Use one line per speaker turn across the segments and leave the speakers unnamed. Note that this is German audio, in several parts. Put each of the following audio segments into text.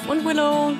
und Willow.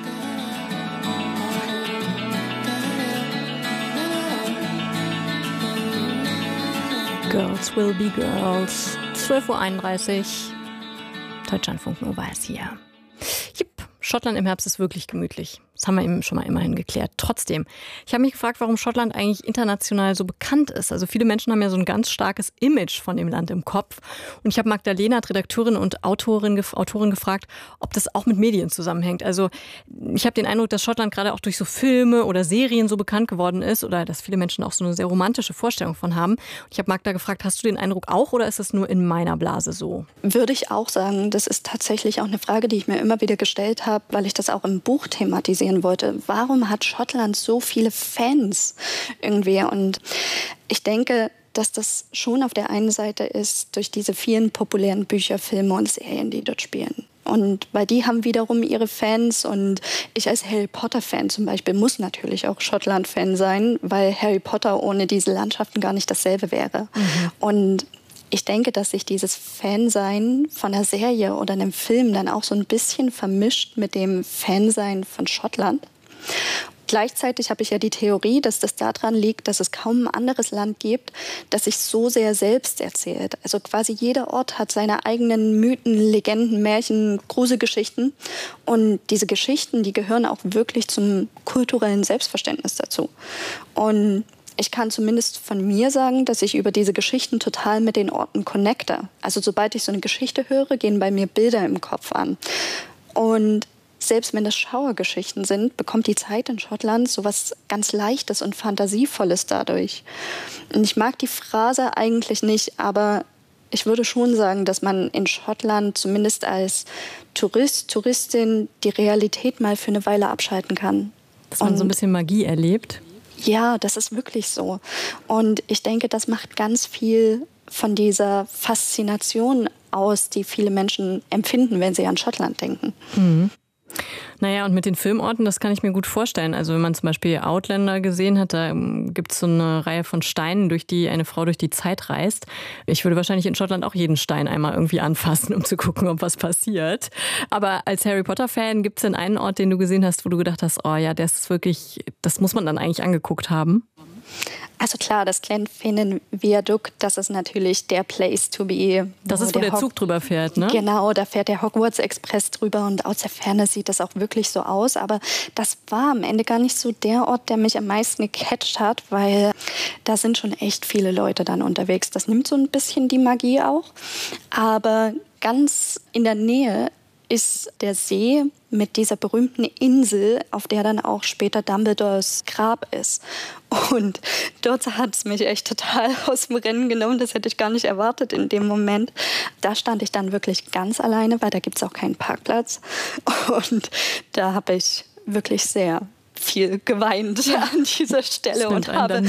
Girls will be girls. 12.31 Uhr. Deutschlandfunk Nova ist hier. Jupp, Schottland im Herbst ist wirklich gemütlich. Das haben wir eben schon mal immerhin geklärt. Trotzdem, ich habe mich gefragt, warum Schottland eigentlich international so bekannt ist. Also viele Menschen haben ja so ein ganz starkes Image von dem Land im Kopf. Und ich habe Magdalena, Redakteurin und Autorin gefragt, ob das auch mit Medien zusammenhängt. Also ich habe den Eindruck, dass Schottland gerade auch durch so Filme oder Serien so bekannt geworden ist oder dass viele Menschen auch so eine sehr romantische Vorstellung von haben. Und ich habe Magda gefragt, hast du den Eindruck auch oder ist das nur in meiner Blase so?
Würde ich auch sagen. Das ist tatsächlich auch eine Frage, die ich mir immer wieder gestellt habe, weil ich das auch im Buch thematisieren wollte. Warum hat Schottland so viele Fans irgendwie? Und ich denke, dass das schon auf der einen Seite ist durch diese vielen populären Bücher, Filme und Serien, die dort spielen. Und weil die haben wiederum ihre Fans und ich als Harry Potter-Fan zum Beispiel muss natürlich auch Schottland-Fan sein, weil Harry Potter ohne diese Landschaften gar nicht dasselbe wäre. Und ich denke, dass sich dieses Fansein von einer Serie oder einem Film dann auch so ein bisschen vermischt mit dem Fansein von Schottland. Gleichzeitig habe ich ja die Theorie, dass das daran liegt, dass es kaum ein anderes Land gibt, das sich so sehr selbst erzählt. Also quasi jeder Ort hat seine eigenen Mythen, Legenden, Märchen, Gruselgeschichten. Und diese Geschichten, die gehören auch wirklich zum kulturellen Selbstverständnis dazu. Und ich kann zumindest von mir sagen, dass ich über diese Geschichten total mit den Orten connecte. Also sobald ich so eine Geschichte höre, gehen bei mir Bilder im Kopf an. Und selbst wenn das Schauergeschichten sind, bekommt die Zeit in Schottland so was ganz Leichtes und Fantasievolles dadurch. Und ich mag die Phrase eigentlich nicht, aber ich würde schon sagen, dass man in Schottland zumindest als Tourist, Touristin die Realität mal für eine Weile abschalten kann.
Dass man so ein bisschen Magie erlebt.
Ja, das ist wirklich so. Und ich denke, das macht ganz viel von dieser Faszination aus, die viele Menschen empfinden, wenn sie an Schottland denken.
Naja, und mit den Filmorten, das kann ich mir gut vorstellen. Also wenn man zum Beispiel Outlander gesehen hat, da gibt es so eine Reihe von Steinen, durch die eine Frau durch die Zeit reist. Ich würde wahrscheinlich in Schottland auch jeden Stein einmal irgendwie anfassen, um zu gucken, ob was passiert. Aber als Harry Potter-Fan, gibt es denn einen Ort, den du gesehen hast, wo du gedacht hast, oh ja, das ist wirklich, das muss man dann eigentlich angeguckt haben?
Also klar, das Glenfinnan-Viadukt, das ist natürlich der Place to be.
Das ist, wo der Zug drüber fährt, ne?
Genau, da fährt der Hogwarts-Express drüber und aus der Ferne sieht das auch wirklich so aus. Aber das war am Ende gar nicht so der Ort, der mich am meisten gecatcht hat, weil da sind schon echt viele Leute dann unterwegs. Das nimmt so ein bisschen die Magie auch. Aber ganz in der Nähe ist der See mit dieser berühmten Insel, auf der dann auch später Dumbledores Grab ist. Und dort hat es mich echt total aus dem Rennen genommen. Das hätte ich gar nicht erwartet in dem Moment. Da stand ich dann wirklich ganz alleine, weil da gibt es auch keinen Parkplatz. Und da habe ich wirklich sehr viel geweint an dieser Stelle und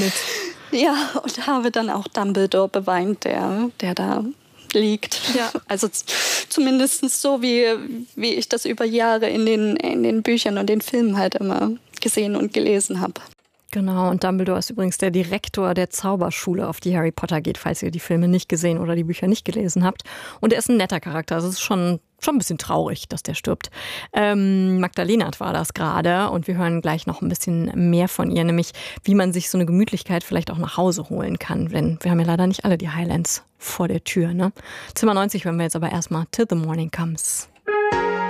habe dann auch Dumbledore beweint, der da liegt. Ja. Also zumindest so, wie ich das über Jahre in den Büchern und den Filmen halt immer gesehen und gelesen habe.
Genau, und Dumbledore ist übrigens der Direktor der Zauberschule, auf die Harry Potter geht, falls ihr die Filme nicht gesehen oder die Bücher nicht gelesen habt. Und er ist ein netter Charakter, also es ist schon ein bisschen traurig, dass der stirbt. Magdalena war das gerade und wir hören gleich noch ein bisschen mehr von ihr, nämlich wie man sich so eine Gemütlichkeit vielleicht auch nach Hause holen kann, denn wir haben ja leider nicht alle die Highlands vor der Tür. Ne? Zimmer 90 hören wir jetzt aber erstmal Till the Morning Comes.